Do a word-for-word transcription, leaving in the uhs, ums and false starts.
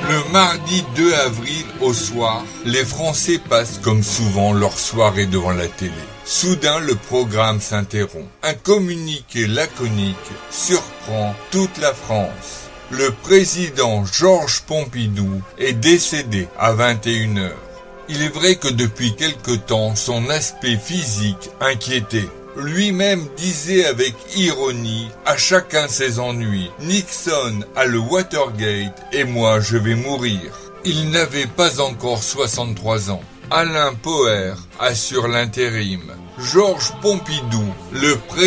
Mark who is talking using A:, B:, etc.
A: Le mardi deux avril au soir, les Français passent comme souvent leur soirée devant la télé. Soudain, le programme s'interrompt. Un communiqué laconique surprend toute la France. Le président Georges Pompidou est décédé à vingt et une heures. Il est vrai que depuis quelque temps, son aspect physique inquiétait. Lui-même disait avec ironie, à chacun ses ennuis, Nixon a le Watergate et moi je vais mourir. Il n'avait pas encore soixante-trois ans. Alain Poher assure l'intérim. Georges Pompidou, le président